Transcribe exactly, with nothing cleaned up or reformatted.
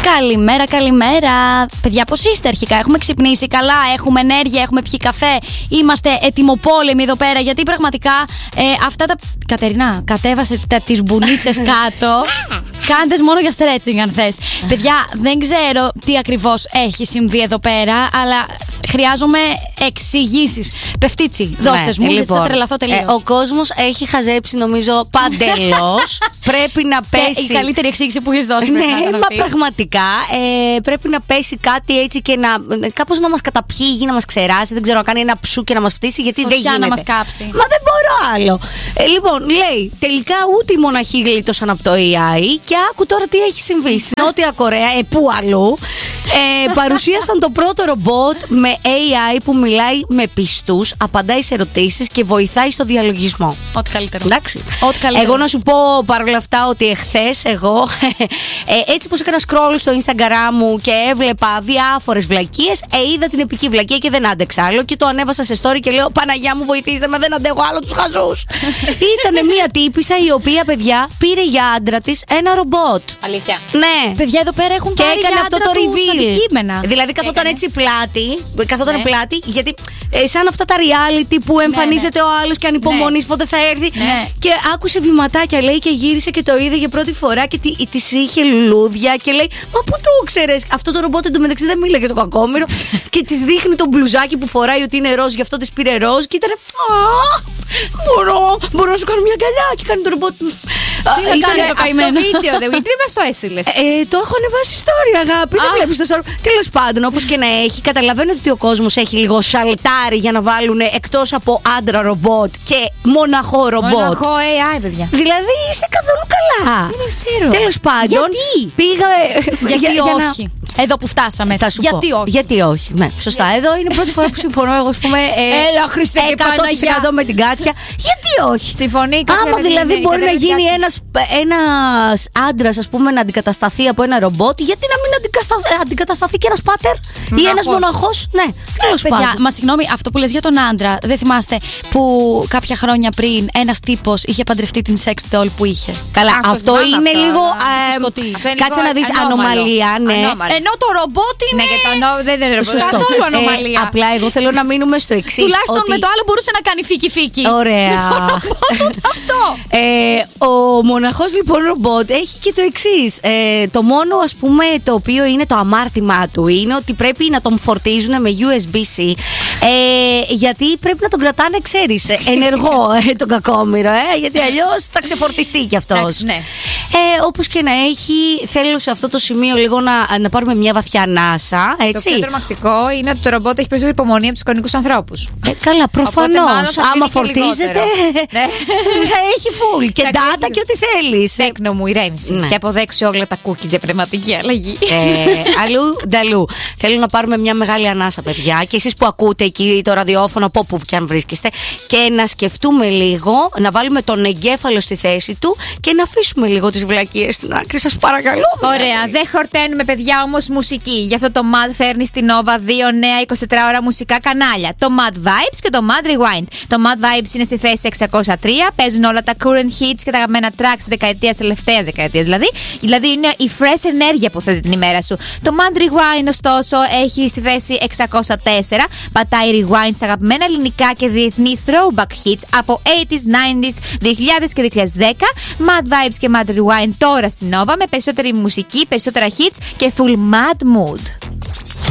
Καλημέρα, καλημέρα. Παιδιά, πώς είστε αρχικά? Έχουμε ξυπνήσει καλά, έχουμε ενέργεια, έχουμε πιει καφέ. Είμαστε ετοιμοπόλεμοι εδώ πέρα, γιατί πραγματικά ε, αυτά τα. Κατερινά, κατέβασε τα, τις μπουνίτσες κάτω. Κάντε μόνο για stretching αν θες. Παιδιά, δεν ξέρω τι ακριβώς έχει συμβεί εδώ πέρα, αλλά χρειάζομαι εξηγήσεις. Πεφτίτσι, δώστε ναι, μου, λοιπόν, γιατί θα τρελαθώ τελείως. Ε, ο κόσμος έχει χαζέψει, νομίζω, παντελώς. Πρέπει να πέσει. Η καλύτερη εξήγηση που έχεις δώσει. Ναι, μα πραγματικά ε, πρέπει να πέσει κάτι έτσι και να κάπως να μας καταπιεί ή να μας ξεράσει. Δεν ξέρω, να κάνει ένα ψού και να μας φτύσει, γιατί Φωτιά δεν γίνεται. να μας κάψει. Μα δεν μπορώ άλλο. Ε, λοιπόν, λέει, τελικά ούτε οι μοναχοί γλίτωσαν από το έι άι και άκου τώρα τι έχει συμβεί. Στην Νότια Κορέα, ε, πού αλλού, ε, παρουσίασαν το πρώτο ρομπότ με έι άι που μιλάει με πιστούς, απαντάει σε ερωτήσεις και βοηθάει στο διαλογισμό. Ό,τι καλύτερο. Εντάξει. Ό,τι καλύτερο. Εγώ να σου πω παρόλα αυτά ότι εχθές εγώ, ε, έτσι πως έκανα scroll στο Instagram μου και έβλεπα διάφορες βλακίες, ε, είδα την επική βλακία και δεν άντεξα άλλο και το ανέβασα σε story και λέω Παναγιά μου, βοηθήστε με, δεν αντέχω άλλο τους χαζούς. Ήτανε μία τύπισσα η οποία, παιδιά, πήρε για άντρα της ένα ρομπότ. Αλήθεια. Ναι. Παιδιά, εδώ πέρα έχουν Και πάρει έκανε για αυτό άντρα το τους reveal. αντικείμενα. Δηλαδή καθόταν έτσι πλάτη. Καθόταν Ναι. πλάτη, γιατί ε, σαν αυτά τα reality που εμφανίζεται ναι. ο άλλος και ανυπομονείς Ναι. πότε θα έρθει. Ναι. Και άκουσε βηματάκια, λέει, και γύρισε και το είδε για πρώτη φορά και τη, της είχε λουλούδια και λέει Μα πού το ξέρεις? Αυτό το ρομπότ εντωμεταξύ δεν μίλαγε το κακόμοιρο. Και της δείχνει το μπλουζάκι που φοράει ότι είναι ροζ, γι' αυτό της πήρε ροζ. Και ήταν. Μπορώ, μπορώ να σου κάνω μια αγκαλιά. Και κάνει το ρομπότ. Τι να κάνει το καημένο. Αυτό βίντεο, δεν τι μας το έστειλες? Ε, το έχω ανεβάσει story, αγάπη. Δεν βλέπεις το story. Τέλος πάντων, όπως και να έχει, καταλαβαίνω ότι ο κόσμος έχει λίγο σαλτάρι για να βάλουν εκτός από άντρα ρομπότ και μοναχό ρομπότ. Μοναχό έι άι, παιδιά. Δηλαδή είσαι καθόλου καλά. Δεν ξέρω. Τέλος πάντων. Γιατί? Πήγα. Γιατί για- για να- όχι. Εδώ που φτάσαμε. Θα σου Γιατί πω. όχι. Γιατί όχι. Ναι, σωστά. Εδώ είναι η πρώτη φορά που συμφωνώ εγώ, ας πούμε. Ε, Έλα, Χριστέ και εκατό τοις εκατό Παναγιά. με την Κάτια. Γιατί όχι. Συμφωνεί κάποια Άμα δεν δηλαδή είναι, μπορεί να κατάλαβες γίνει κάτι. ένας, ένας άντρας, ας πούμε, να αντικατασταθεί από ένα ρομπότ, γιατί να μην αντικατασταθεί, αντικατασταθεί και ένας πάτερ ή Μοναχός. ένας μοναχός. Ναι, τέλος Παιδιά, πάντων. μα συγγνώμη, αυτό που λες για τον άντρα, δεν θυμάστε που κάποια χρόνια πριν ένας τύπος είχε παντρευτεί την sex doll που είχε? Καλά, Α, το αυτό θυμάμαι είναι αυτό, λίγο. αλλά ε, σκοτεί. Αυτό είναι Κάτσε λίγο να δεις ανώμαλο. ανομαλία, ναι. Ανώμαλο. Ενώ το ρομπότ είναι. Ναι, και το νο, δεν είναι ρομπότ. Σωστό. καθόλου Ε, ανομαλία. απλά εγώ θέλω να μείνουμε στο εξής. Τουλάχιστον ότι... με το άλλο μπορούσε να κάνει φίκι-φίκι. Ωραία. Αυτό. Ε, ο μοναχός λοιπόν ρομπότ έχει και το εξής. Ε, το μόνο, ας πούμε, το οποίο είναι το αμάρτημά του είναι ότι πρέπει να τον φορτίζουν με γιου ες μπι-C, ε, γιατί πρέπει να τον κρατάνε, ξέρεις, ενεργό ε, τον κακόμοιρο, ε, γιατί αλλιώς θα ξεφορτιστεί κι αυτός. Εντάξει, ναι. Ε, όπως και να έχει, θέλω σε αυτό το σημείο λίγο να, να πάρουμε μια βαθιά ανάσα, Το έτσι. πιο τρομακτικό είναι ότι το ρομπότ έχει περισσότερη υπομονή από τους κανονικούς ανθρώπους. Ε, καλά, προφανώς. μάλλον θα Άμα πίνει και φορτίζεται, λιγότερο. Ναι. θα έχει full και Θα data κρίνει. και ό,τι θέλεις. Τέκνο μου, ηρέμηση. Ναι. Και αποδέξου όλα τα cookies για πνευματική αλλαγή. Ε, αλλού νταλού. Θέλω να πάρουμε μια μεγάλη ανάσα, παιδιά, και εσείς που ακούτε εκεί το ραδιόφωνο, από όπου και αν βρίσκεστε, και να σκεφτούμε λίγο, να βάλουμε τον εγκέφαλο στη θέση του και να αφήσουμε λίγο τις βλακίες στην άκρη, σας παρακαλώ. Ωραία, δεν χορταίνουμε, παιδιά, όμως μουσική. Γι' αυτό το Mad φέρνει στην Nova δύο νέα εικοσιτετράωρα μουσικά κανάλια. Το Mad Vibes και το Mad Rewind. Το Mad Vibes είναι στη θέση εξακόσια τρία. Παίζουν όλα τα current hits και τα αγαπημένα tracks τη δεκαετία, τελευταία δεκαετία δηλαδή. Δηλαδή είναι η fresh ενέργεια που θες την ημέρα σου. Το Mad Rewind, ωστόσο, έχει στη θέση εξακόσια τέσσερα. Πατάει rewind στα αγαπημένα ελληνικά και διεθνή throwback hits από ογδόντα, ενενήντα, δύο χιλιάδες και δύο χιλιάδες δέκα. Mad Vibes και Mad Rewind τώρα στην Nova με περισσότερη μουσική, περισσότερα hits και full mad mood.